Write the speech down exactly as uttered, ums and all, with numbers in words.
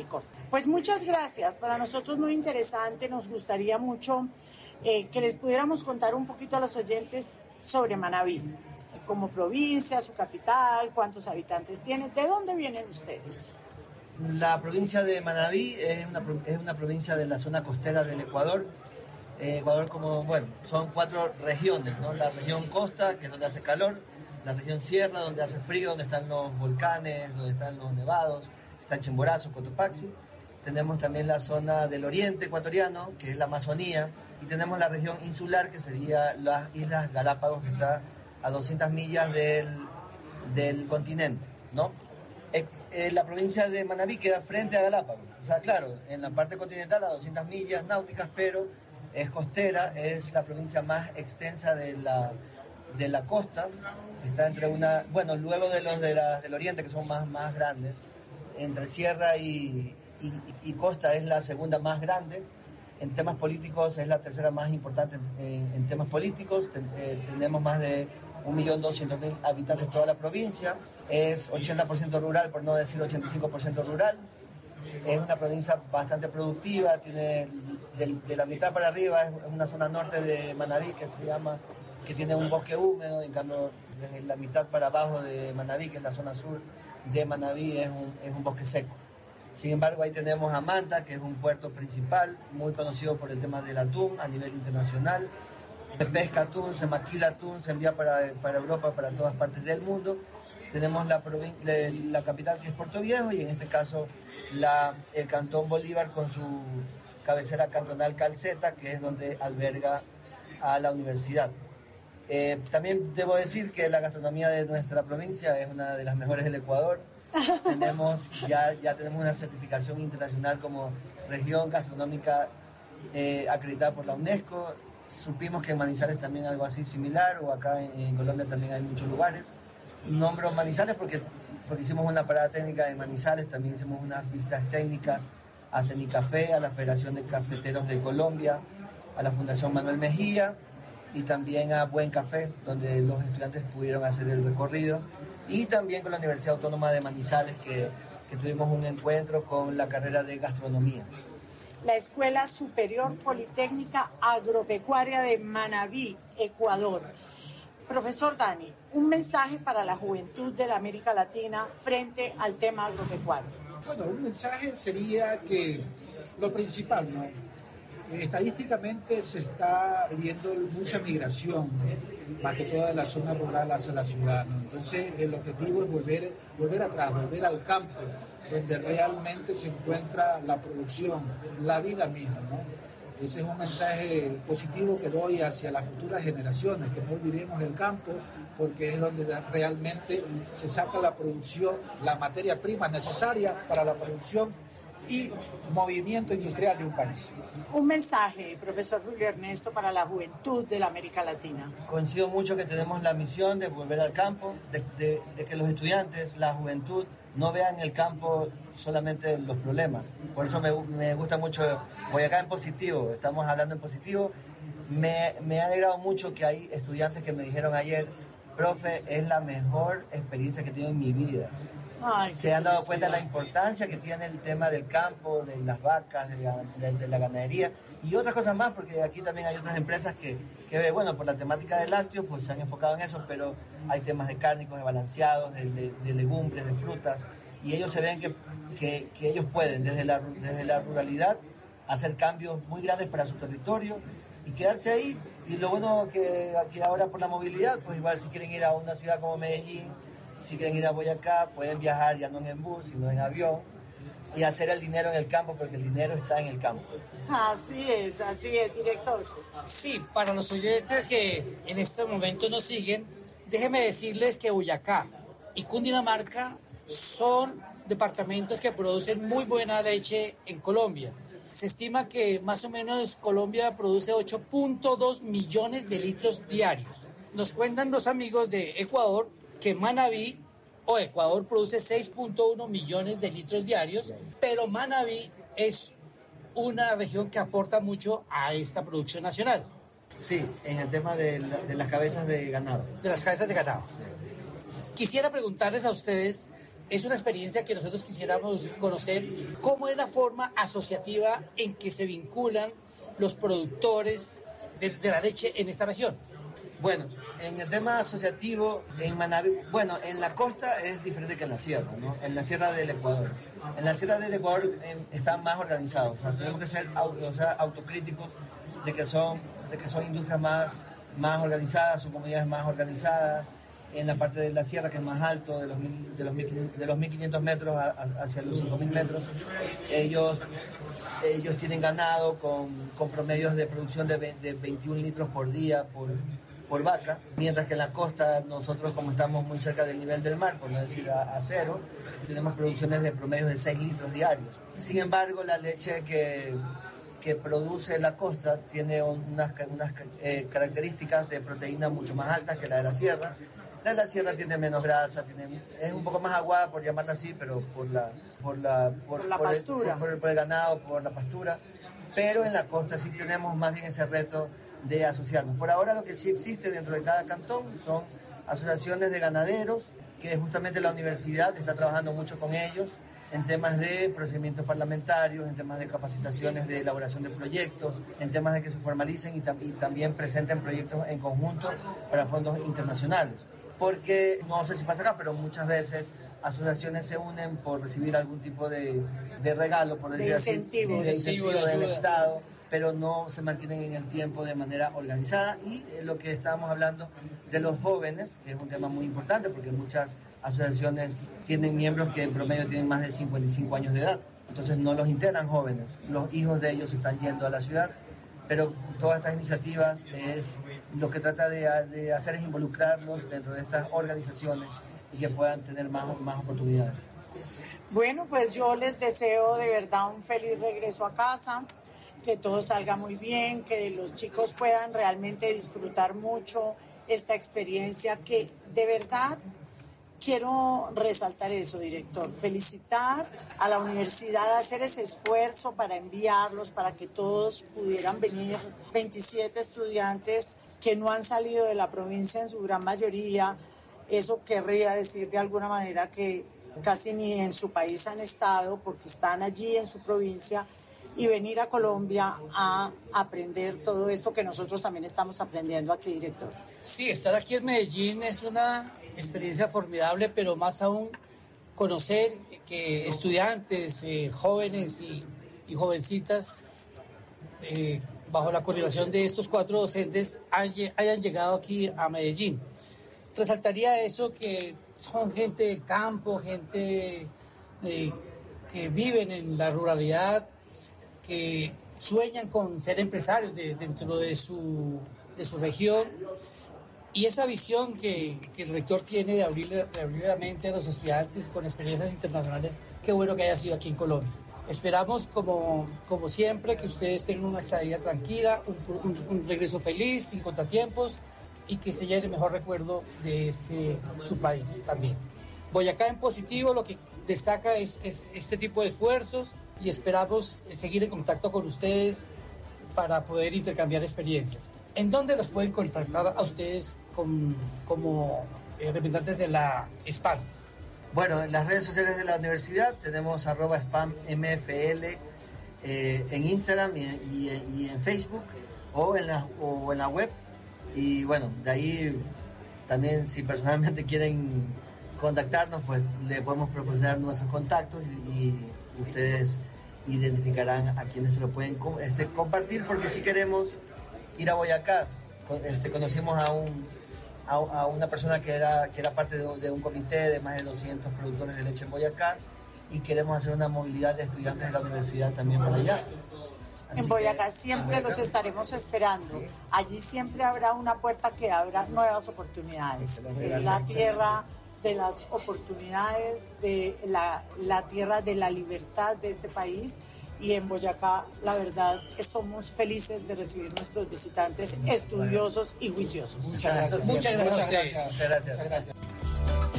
corta. Pues muchas gracias, para nosotros muy interesante, nos gustaría mucho eh, que les pudiéramos contar un poquito a los oyentes sobre Manabí, como provincia, su capital, cuántos habitantes tiene, ¿de dónde vienen ustedes? La provincia de Manabí es una, es una provincia de la zona costera del Ecuador. Eh, Ecuador como, bueno, son cuatro regiones, ¿no? La región costa, que es donde hace calor, la región sierra, donde hace frío, donde están los volcanes, donde están los nevados, está Chimborazo, Cotopaxi. Tenemos también la zona del oriente ecuatoriano, que es la Amazonía, y tenemos la región insular, que sería las Islas Galápagos, que está a doscientas millas del, del continente, ¿no? Eh, eh, la provincia de Manabí queda frente a Galápagos, o sea, claro, en la parte continental a doscientas millas náuticas, pero es costera, es la provincia más extensa de la, de la costa, está entre una, bueno, luego de los de la, del oriente, que son más, más grandes, entre sierra y, y, y costa es la segunda más grande. En temas políticos es la tercera más importante en, en, en temas políticos. Ten, eh, tenemos más de un millón doscientos mil habitantes toda la provincia. Es ochenta por ciento rural, por no decir ochenta y cinco por ciento rural. Es una provincia bastante productiva, tiene de, de la mitad para arriba, es una zona norte de Manabí que se llama, que tiene un bosque húmedo, en cambio desde la mitad para abajo de Manabí, que es la zona sur de Manabí, es un, es un bosque seco. Sin embargo, ahí tenemos a Manta, que es un puerto principal, muy conocido por el tema del atún a nivel internacional. Se pesca atún, se maquila atún, se envía para, para Europa, para todas partes del mundo. Tenemos la, la, la capital, que es Puerto Viejo, y en este caso la, el Cantón Bolívar con su cabecera cantonal Calceta, que es donde alberga a la universidad. Eh, también debo decir que la gastronomía de nuestra provincia es una de las mejores del Ecuador. tenemos, ya, ya tenemos una certificación internacional como región gastronómica eh, acreditada por la UNESCO. Supimos que en Manizales también algo así similar, o acá en, en Colombia también hay muchos lugares. Nombro Manizales porque, porque hicimos una parada técnica en Manizales, también hicimos unas visitas técnicas a Cenicafé, a la Federación de Cafeteros de Colombia, a la Fundación Manuel Mejía y también a Buen Café, donde los estudiantes pudieron hacer el recorrido, y también con la Universidad Autónoma de Manizales, que, que tuvimos un encuentro con la carrera de gastronomía. La Escuela Superior Politécnica Agropecuaria de Manabí, Ecuador. Profesor Dani, un mensaje para la juventud de la América Latina frente al tema agropecuario. Bueno, un mensaje sería que lo principal, ¿no? Estadísticamente se está viendo mucha migración, más que toda de la zona rural hacia la ciudad, ¿no? Entonces el objetivo es volver, volver atrás, volver al campo, donde realmente se encuentra la producción, la vida misma, ¿no? Ese es un mensaje positivo que doy hacia las futuras generaciones, que no olvidemos el campo, porque es donde realmente se saca la producción, la materia prima necesaria para la producción y movimiento industrial de un país. Un mensaje, profesor Julio Ernesto, para la juventud de la América Latina. Coincido mucho que tenemos la misión de volver al campo, de, de, de que los estudiantes, la juventud, no vean el campo solamente los problemas. Por eso me, me gusta mucho Boyacá en positivo, estamos hablando en positivo. Me, me ha alegrado mucho que hay estudiantes que me dijeron ayer, profe, es la mejor experiencia que he tenido en mi vida. Ay, se han dado cuenta de la importancia que tiene el tema del campo, de las vacas, de la, de, de la ganadería y otras cosas más, porque aquí también hay otras empresas que, que, bueno, por la temática del lácteo, pues se han enfocado en eso, pero hay temas de cárnicos, de balanceados, de, de, de legumbres, de frutas, y ellos se ven que, que, que ellos pueden desde la, desde la ruralidad hacer cambios muy grandes para su territorio y quedarse ahí. Y lo bueno que, que ahora por la movilidad, pues igual si quieren ir a una ciudad como Medellín, si quieren ir a Boyacá, pueden viajar ya no en bus, sino en avión, y hacer el dinero en el campo, porque el dinero está en el campo. Así es, así es, director. Sí, para los oyentes que en este momento nos siguen, déjenme decirles que Boyacá y Cundinamarca son departamentos que producen muy buena leche en Colombia. Se estima que más o menos Colombia produce ocho punto dos millones de litros diarios. Nos cuentan los amigos de Ecuador que Manabí o Ecuador produce seis punto uno millones de litros diarios, pero Manabí es una región que aporta mucho a esta producción nacional. Sí, en el tema de, la, de las cabezas de ganado. De las cabezas de ganado. Quisiera preguntarles a ustedes es una experiencia que nosotros quisiéramos conocer, cómo es la forma asociativa en que se vinculan los productores de, de la leche en esta región. Bueno, en el tema asociativo, en Manabí, bueno, en la costa es diferente que en la sierra, ¿no? En la sierra del Ecuador. En la sierra del Ecuador eh, están más organizados, o sea, tenemos que ser o sea, autocríticos de que son, de que son industrias más, más organizadas, son comunidades más organizadas. En la parte de la sierra, que es más alto, de los, mil, de los, mil, de los mil quinientos metros a, a, hacia los cinco mil metros, ellos, ellos tienen ganado con, con promedios de producción de, de veintiún litros por día por, por vaca, mientras que en la costa nosotros, como estamos muy cerca del nivel del mar, por no decir a, a cero, tenemos producciones de promedios de seis litros diarios. Sin embargo, la leche que, que produce la costa tiene unas, unas eh, características de proteína mucho más altas que la de la sierra. La de la sierra tiene menos grasa, tiene, es un poco más aguada, por llamarla así, pero por la, por la, por, por la por pastura. El, por, por, el, por el ganado, por la pastura. Pero en la costa sí tenemos más bien ese reto de asociarnos. Por ahora lo que sí existe dentro de cada cantón son asociaciones de ganaderos, que justamente la universidad está trabajando mucho con ellos en temas de procedimientos parlamentarios, en temas de capacitaciones de elaboración de proyectos, en temas de que se formalicen y, tam y también presenten proyectos en conjunto para fondos internacionales. Porque, no sé si pasa acá, pero muchas veces asociaciones se unen por recibir algún tipo de, de regalo, por decir de así, incentivos. de incentivo del Estado, pero no se mantienen en el tiempo de manera organizada. Y eh, lo que estábamos hablando de los jóvenes, que es un tema muy importante, porque muchas asociaciones tienen miembros que en promedio tienen más de cincuenta y cinco años de edad, entonces no los integran jóvenes, los hijos de ellos están yendo a la ciudad. Pero todas estas iniciativas, es, lo que trata de, de hacer es involucrarlos dentro de estas organizaciones y que puedan tener más, más oportunidades. Bueno, pues yo les deseo de verdad un feliz regreso a casa, que todo salga muy bien, que los chicos puedan realmente disfrutar mucho esta experiencia, que de verdad quiero resaltar eso, director, felicitar a la universidad, hacer ese esfuerzo para enviarlos, para que todos pudieran venir, veintisiete estudiantes que no han salido de la provincia en su gran mayoría. Eso querría decir de alguna manera que casi ni en su país han estado, porque están allí en su provincia, y venir a Colombia a aprender todo esto que nosotros también estamos aprendiendo aquí, director. Sí, estar aquí en Medellín es una experiencia formidable, pero más aún conocer que estudiantes, eh, jóvenes y, y jovencitas, eh, bajo la coordinación de estos cuatro docentes, hay, hayan llegado aquí a Medellín. Resaltaría eso, que son gente del campo, gente eh, que viven en la ruralidad, que sueñan con ser empresarios de, dentro de su, de su región, y esa visión que, que el rector tiene de abrirle, de abrirle la mente a los estudiantes con experiencias internacionales, qué bueno que haya sido aquí en Colombia. Esperamos, como, como siempre, que ustedes tengan una estadía tranquila, un, un, un regreso feliz, sin contratiempos, y que se lleve el mejor recuerdo de este, su país también. Boyacá en positivo, lo que destaca es, es este tipo de esfuerzos, y esperamos seguir en contacto con ustedes para poder intercambiar experiencias. ¿En dónde los pueden contactar a ustedes con, como eh, representantes de la SPAM? Bueno, en las redes sociales de la universidad tenemos arroba spam mfl eh, en Instagram y, y, y en Facebook o en, la, o en la web. Y bueno, de ahí también, si personalmente quieren contactarnos, pues le podemos proporcionar nuestros contactos y, y ustedes identificarán a quienes se lo pueden este, compartir, porque si queremos ir a Boyacá, este, conocimos a, un, a, a una persona que era, que era parte de, de un comité de más de doscientos productores de leche en Boyacá, y queremos hacer una movilidad de estudiantes de la universidad también para allá. Así en Boyacá que, siempre en Boyacá los estaremos esperando. Sí. Allí siempre habrá una puerta que abra nuevas oportunidades. Es la tierra de las oportunidades, de la, la tierra de la libertad de este país, y en Boyacá la verdad somos felices de recibir nuestros visitantes estudiosos y juiciosos. Muchas gracias. Muchas gracias. Muchas gracias. Muchas gracias. Muchas gracias.